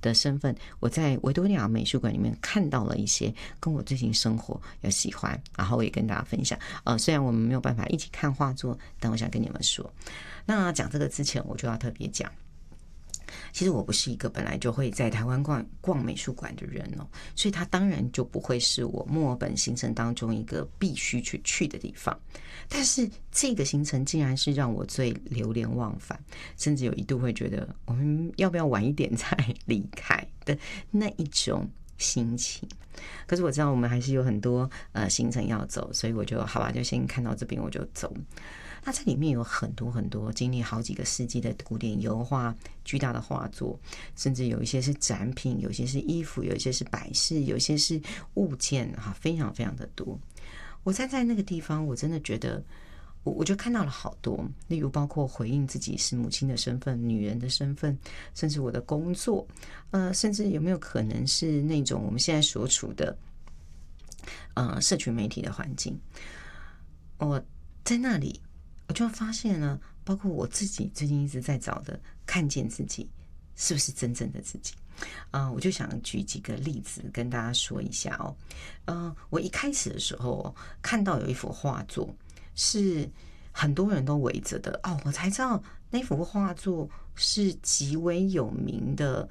的身份，我在维多利亚美术馆里面看到了一些跟我最近生活有喜欢，然后我也跟大家分享。虽然我们没有办法一起看画作，但我想跟你们说。那讲这个之前，我就要特别讲。其实我不是一个本来就会在台湾逛美术馆的人哦，所以它当然就不会是我墨尔本行程当中一个必须去的地方。但是这个行程竟然是让我最流连忘返，甚至有一度会觉得我们要不要晚一点再离开的那一种心情。可是我知道我们还是有很多行程要走，所以我就好吧，就先看到这边我就走。那这里面有很多很多经历好几个世纪的古典油画，巨大的画作，甚至有一些是展品，有一些是衣服，有一些是摆饰，有一些是物件，非常非常的多。我在那个地方，我真的觉得我就看到了好多，例如包括回应自己是母亲的身份、女人的身份，甚至我的工作，甚至有没有可能是那种我们现在所处的社群媒体的环境。我在那里我就发现了，包括我自己最近一直在找的，看见自己是不是真正的自己。我就想举几个例子跟大家说一下哦。我一开始的时候看到有一幅画作是很多人都围着的我才知道那幅画作是极为有名的。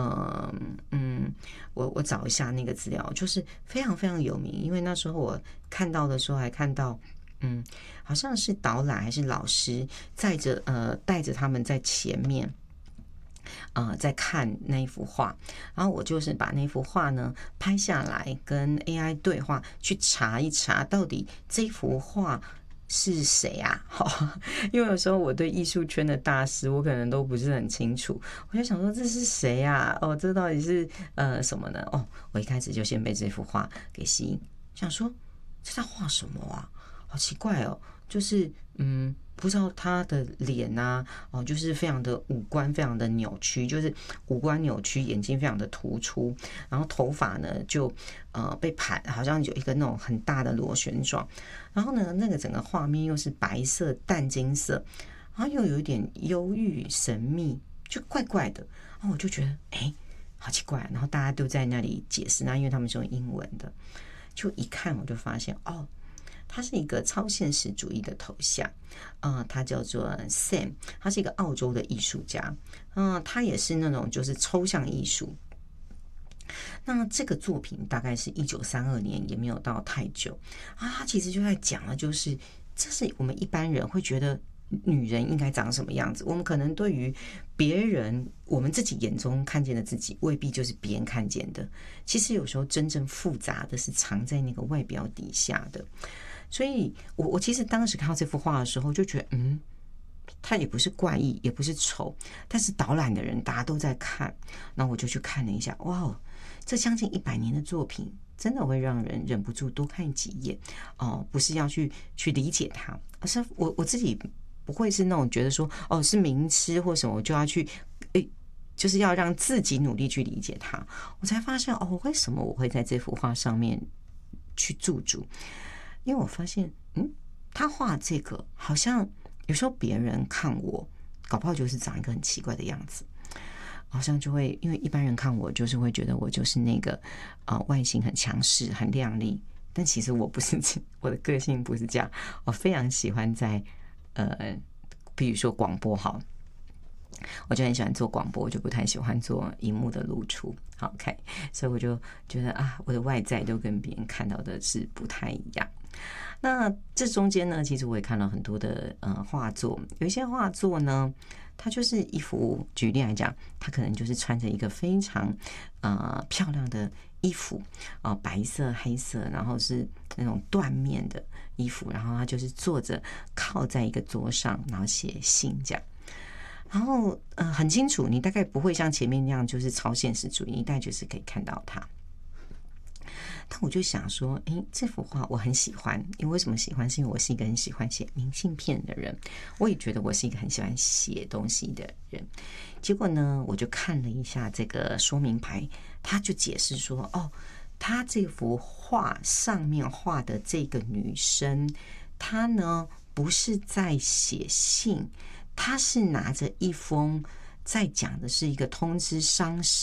我找一下那个资料，就是非常非常有名，因为那时候我看到的时候还看到。好像是导览还是老师带着他们在前面在看那一幅画，然后我就是把那幅画呢拍下来，跟 AI 对话，去查一查到底这幅画是谁啊？因为有时候我对艺术圈的大师我可能都不是很清楚，我就想说这是谁啊？这到底是什么呢？我一开始就先被这幅画给吸引，想说这在画什么啊？好奇怪哦，就是不知道他的脸啊，就是非常的五官非常的扭曲，就是五官扭曲，眼睛非常的突出，然后头发呢就被盘，好像有一个那种很大的螺旋状，然后呢那个整个画面又是白色淡金色，然后又有一点忧郁神秘，就怪怪的，然后我就觉得好奇怪，然后大家都在那里解释，那因为他们是用英文的，就一看我就发现他是一个超现实主义的头像，他叫做 Sam， 他是一个澳洲的艺术家，他也是那种就是抽象艺术。那这个作品大概是1932年，也没有到太久他其实就在讲了，就是这是我们一般人会觉得女人应该长什么样子，我们可能对于别人我们自己眼中看见的自己未必就是别人看见的，其实有时候真正复杂的是藏在那个外表底下的。所以我其实当时看到这幅画的时候就觉得它也不是怪异也不是丑，但是导览的人大家都在看，那我就去看了一下，哇，这将近100年的作品真的会让人忍不住多看几页不是要去理解它，而是我自己不会是那种觉得说是名师或什么我就要去就是要让自己努力去理解它。我才发现为什么我会在这幅画上面去驻足，因为我发现他画这个好像有时候别人看我搞不好就是长一个很奇怪的样子，好像就会因为一般人看我就是会觉得我就是那个外形很强势很靓丽，但其实我不是，我的个性不是这样，我非常喜欢在比如说广播好，我就很喜欢做广播，我就不太喜欢做荧幕的露出。OK， 所以我就觉得我的外在都跟别人看到的是不太一样。那这中间呢，其实我也看了很多的画作，有一些画作呢，它就是一幅，举例来讲，它可能就是穿着一个非常漂亮的衣服白色黑色，然后是那种缎面的衣服，然后他就是坐着靠在一个桌上，然后写信这样。然后很清楚，你大概不会像前面那样就是超现实主义，你大概就是可以看到它。但我就想说这幅画我很喜欢，因为为什么喜欢，是因为我是一个很喜欢写明信片的人，我也觉得我是一个很喜欢写东西的人。结果呢我就看了一下这个说明牌，他就解释说他这幅画上面画的这个女生，她呢不是在写信，她是拿着一封在讲的是一个通知丧事